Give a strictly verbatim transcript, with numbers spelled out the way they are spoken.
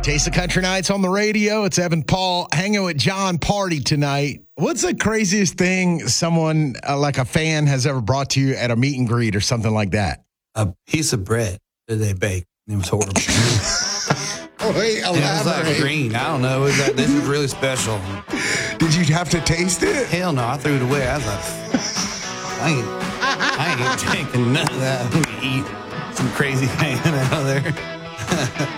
Taste of Country Nights on the radio. It's Evan Paul hanging with John Party tonight. What's the craziest thing someone uh, like a fan has ever brought to you at a meet and greet or something like that? A piece of bread that they baked. It was horrible. Oh, wait, it was like green. I don't know. It was like, this is really special. Did you have to taste it? Hell no. I threw it away. I was like, I ain't, I ain't taking none of that. I'm going to eat some crazy thing out of there.